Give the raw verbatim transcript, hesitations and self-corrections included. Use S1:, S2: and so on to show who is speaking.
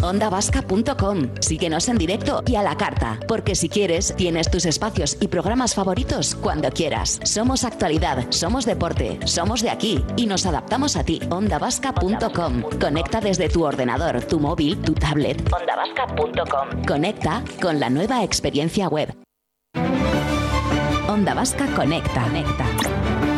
S1: onda vasca punto com. Síguenos en directo y a la carta, porque si quieres, tienes tus espacios y programas favoritos cuando quieras. Somos actualidad, somos deporte, somos de aquí y nos adaptamos a ti. onda vasca punto com. Conecta desde tu ordenador, tu móvil, tu tablet. onda vasca punto com. Conecta con la nueva experiencia web. Onda Vasca Conecta. Conecta.